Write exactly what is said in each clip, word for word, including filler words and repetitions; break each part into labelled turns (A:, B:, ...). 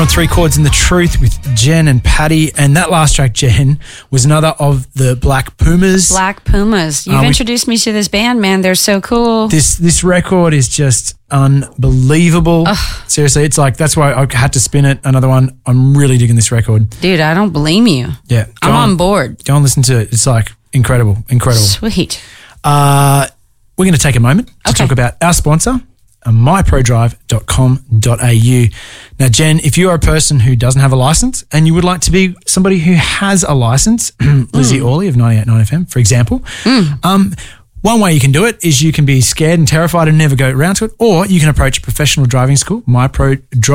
A: on Three Chords and the Truth with Jen and Paddy. And that last track, Jen, was another of the Black Pumas.
B: Black Pumas. You've uh, introduced me to this band, man. They're so cool.
A: This this record is just unbelievable. Ugh. Seriously, it's like, that's why I had to spin it. Another one. I'm really digging this record.
B: Dude, I don't blame you.
A: Yeah.
B: I'm on, on board.
A: Go and listen to it. It's like incredible, incredible.
B: Sweet.
A: Uh, we're going to take a moment to
B: okay.
A: talk about our sponsor, my pro drive dot com dot a u. Now, Jen, if you are a person who doesn't have a license and you would like to be somebody who has a license, Lizzie mm. Orley of ninety-eight point nine F M, for example, mm. um, one way you can do it is you can be scared and terrified and never go around to it, or you can approach a professional driving school, my pro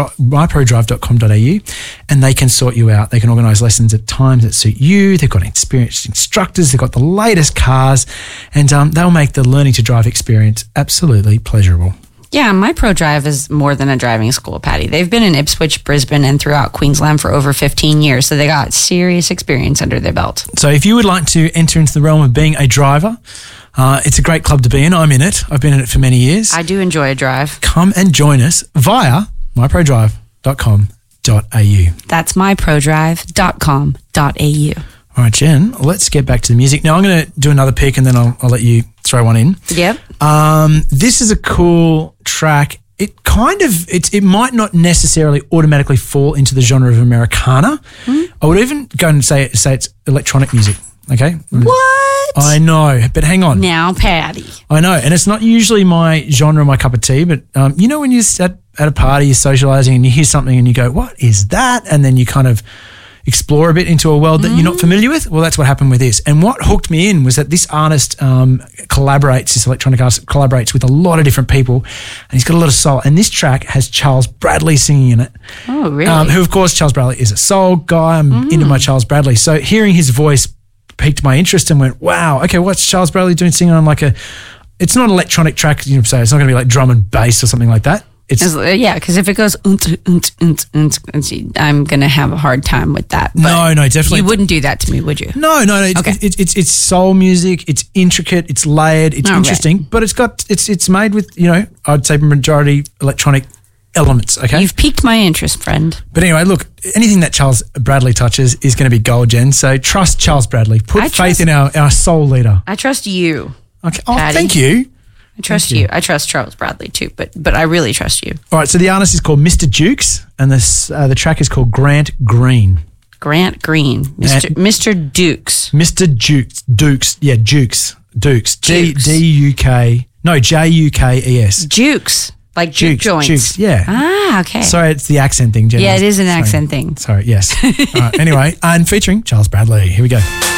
A: drive dot com dot a u, and they can sort you out. They can organise lessons at times that suit you. They've got experienced instructors. They've got the latest cars, and um, they'll make the learning to drive experience absolutely pleasurable.
B: Yeah, My Pro Drive is more than a driving school, Patty. They've been in Ipswich, Brisbane, and throughout Queensland for over fifteen years, so they got serious experience under their belt.
A: So if you would like to enter into the realm of being a driver, uh, it's a great club to be in. I'm in it. I've been in it for many years.
B: I do enjoy a drive.
A: Come and join us via my pro drive dot com dot a u.
B: That's my pro drive dot com dot a u.
A: All right, Jen, let's get back to the music. Now, I'm going to do another pick and then I'll, I'll let you throw one in.
B: Yep.
A: Um, this is a cool track. It kind of, it, it might not necessarily automatically fall into the genre of Americana. Mm-hmm. I would even go and say, say it's electronic music, okay?
B: What?
A: I know, but hang on.
B: Now, Patty.
A: I know, and it's not usually my genre, my cup of tea, but um, you know when you're at, at a party, you're socialising and you hear something and you go, what is that? And then you kind of explore a bit into a world that mm. you're not familiar with. Well, that's what happened with this. And what hooked me in was that this artist um, collaborates, this electronic artist collaborates with a lot of different people, and he's got a lot of soul. And this track has Charles Bradley singing in it.
B: Oh, really?
A: Um, who, of course, Charles Bradley is a soul guy. I'm mm. into my Charles Bradley. So hearing his voice piqued my interest and went, wow, okay, what's Charles Bradley doing singing on like a, it's not an electronic track, you know, so it's not going to be like drum and bass or something like that. It's,
B: yeah, because if it goes, unt, unt, unt, unt, unt, I'm going to have a hard time with that. But
A: no, no, definitely.
B: You wouldn't do that to me, would you?
A: No, no, no. It's,
B: okay.
A: it, it, it's it's soul music. It's intricate. It's layered. It's
B: All
A: interesting,
B: right.
A: but it's got it's it's made with, you know, I'd say majority electronic elements. Okay,
B: you've piqued my interest, friend.
A: But anyway, look, anything that Charles Bradley touches is going to be gold, Jen. So trust Charles Bradley. Put
B: I
A: faith
B: trust,
A: in our our soul leader.
B: I trust you.
A: Okay. Oh,
B: Patty.
A: thank you.
B: I trust you. you. I trust Charles Bradley too, but but I really trust you.
A: All right, so the artist is called Mister Dukes, and this uh, the track is called Grant Green.
B: Grant Green, Mister And Mister Dukes.
A: Mister Dukes, Dukes, yeah, Dukes, Dukes, D D U K, no J U K E S.
B: Dukes, like juke
A: Dukes,
B: joints.
A: Dukes, yeah.
B: Ah, okay.
A: Sorry, it's the accent thing, Jen.
B: Yeah, it is an accent thing.
A: Sorry, yes. All right, anyway, and featuring Charles Bradley. Here we go.